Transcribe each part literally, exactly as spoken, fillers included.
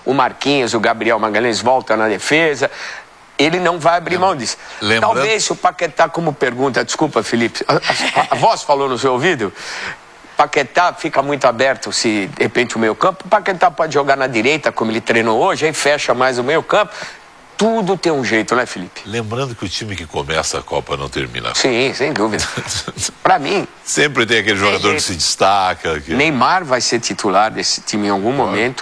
o Marquinhos, o Gabriel Magalhães voltam na defesa. Ele não vai abrir mão disso. Lembrando... Talvez se o Paquetá, como pergunta, desculpa, Felipe, a, a, a voz falou no seu ouvido, Paquetá fica muito aberto se, de repente, o meio campo. O Paquetá pode jogar na direita, como ele treinou hoje, aí fecha mais o meio campo. Tudo tem um jeito, né, Felipe? Lembrando que o time que começa a Copa não termina. Sim, sem dúvida. Pra mim... Sempre tem aquele jogador que se destaca. Que... Neymar vai ser titular desse time em algum claro. momento.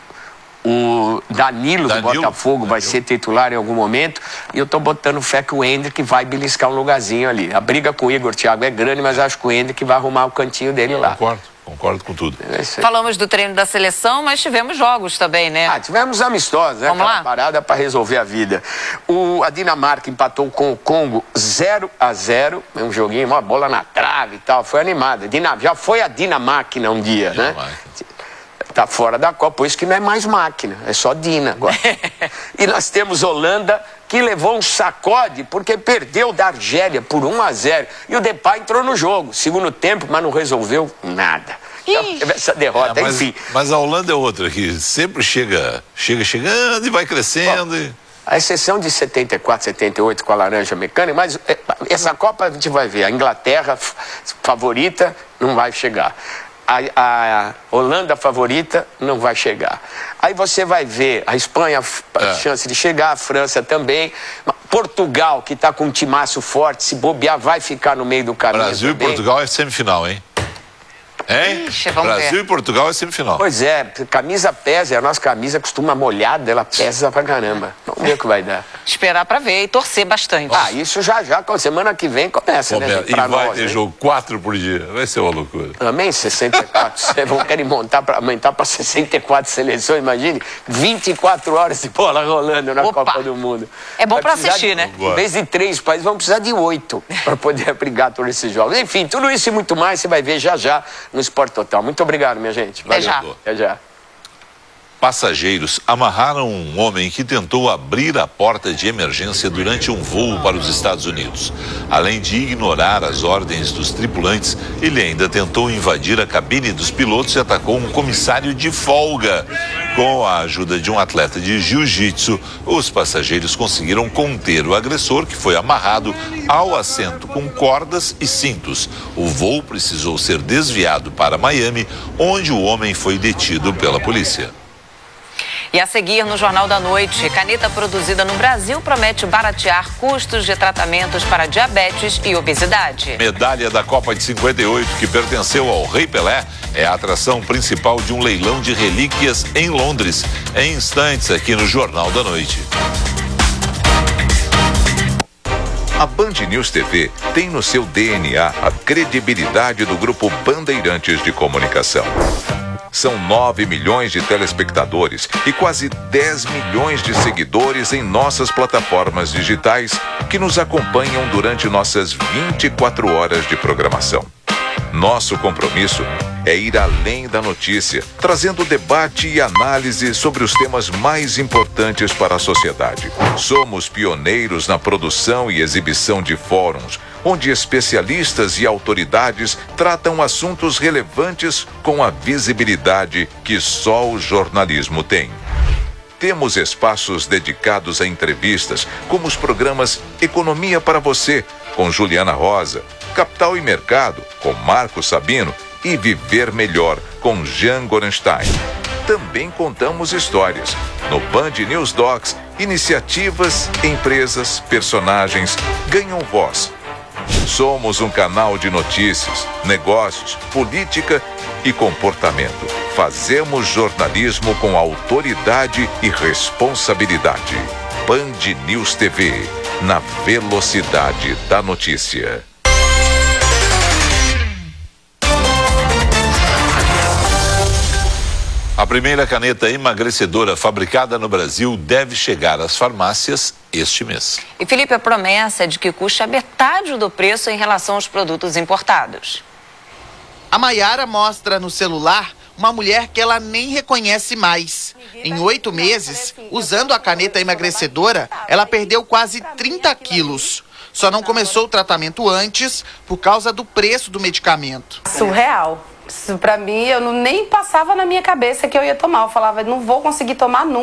O Danilo, Danilo do Botafogo Danilo. vai ser titular em algum momento. E eu tô botando fé que o Hendrick vai beliscar um lugarzinho ali. A briga com o Igor, Thiago, é grande, mas acho que o Hendrick vai arrumar o cantinho dele lá. Concordo, concordo com tudo. É Falamos do treino da seleção, mas tivemos jogos também, né? Ah, tivemos amistosos, né? Vamos Aquela lá? parada para resolver a vida. O, a Dinamarca empatou com o Congo zero a zero. É um joguinho, uma bola na trave e tal. Foi animada. Dina, já foi a Dinamáquina um dia, Dinamarca. né? Tá fora da Copa, por isso que não é mais máquina, é só Dina agora. E nós temos Holanda, que levou um sacode porque perdeu da Argélia por um a zero. E o Depay entrou no jogo, segundo tempo, mas não resolveu nada. Então, teve essa derrota, é, mas, enfim. Mas a Holanda é outra, que sempre chega, chega chegando e vai crescendo. Bom, e... A exceção de setenta e quatro, setenta e oito com a laranja mecânica, mas essa Copa a gente vai ver. A Inglaterra favorita não vai chegar. A, a Holanda favorita não vai chegar. Aí você vai ver a Espanha, a é. chance de chegar, a França também. Portugal, que está com um timaço forte, se bobear, vai ficar no meio do caminho. Brasil também. e Portugal é semifinal, hein? Hein? Ixi, Brasil ver. e Portugal é semifinal. Pois é, camisa pesa, a nossa camisa costuma molhada, ela pesa pra caramba. Vamos ver o que vai dar. Esperar pra ver e torcer bastante. Ah, isso já já, semana que vem começa, Começa. né? E vai nós, ter né? jogo quatro por dia, vai ser uma loucura. Também sessenta e quatro, vocês vão querer montar para aumentar para sessenta e quatro seleções, imagine, vinte e quatro horas de bola rolando na Opa. Copa do Mundo. É bom Vai para de, assistir, né? Em vez de três países, vão precisar de oito para poder abrigar todos esses jogos. Enfim, tudo isso e muito mais você vai ver já já no Sport Total. Muito obrigado, minha gente. Valeu. Até já. Até já. Passageiros amarraram um homem que tentou abrir a porta de emergência durante um voo para os Estados Unidos. Além de ignorar as ordens dos tripulantes, ele ainda tentou invadir a cabine dos pilotos e atacou um comissário de folga. Com a ajuda de um atleta de jiu-jitsu, os passageiros conseguiram conter o agressor, que foi amarrado ao assento com cordas e cintos. O voo precisou ser desviado para Miami, onde o homem foi detido pela polícia. E a seguir, no Jornal da Noite, caneta produzida no Brasil promete baratear custos de tratamentos para diabetes e obesidade. Medalha da Copa de cinquenta e oito, que pertenceu ao Rei Pelé, é a atração principal de um leilão de relíquias em Londres. Em instantes, aqui no Jornal da Noite. A Band News T V tem no seu D N A a credibilidade do Grupo Bandeirantes de Comunicação. São nove milhões de telespectadores e quase dez milhões de seguidores em nossas plataformas digitais que nos acompanham durante nossas vinte e quatro horas de programação. Nosso compromisso é ir além da notícia, trazendo debate e análise sobre os temas mais importantes para a sociedade. Somos pioneiros na produção e exibição de fóruns, onde especialistas e autoridades tratam assuntos relevantes com a visibilidade que só o jornalismo tem. Temos espaços dedicados a entrevistas, como os programas Economia para Você, com Juliana Rosa, Capital e Mercado, com Marco Sabino, e Viver Melhor, com Jean Gorenstein. Também contamos histórias. No Band News Docs, iniciativas, empresas, personagens ganham voz. Somos um canal de notícias, negócios, política e comportamento. Fazemos jornalismo com autoridade e responsabilidade. Band News T V, na velocidade da notícia. A primeira caneta emagrecedora fabricada no Brasil deve chegar às farmácias este mês. E, Felipe, a promessa é de que custa metade do preço em relação aos produtos importados. A Maiara mostra no celular uma mulher que ela nem reconhece mais. Em oito meses, usando a caneta emagrecedora, ela perdeu quase trinta quilos. Só não começou o tratamento antes por causa do preço do medicamento. Surreal. Isso, pra mim, eu não, nem passava na minha cabeça que eu ia tomar. Eu falava, não vou conseguir tomar nunca.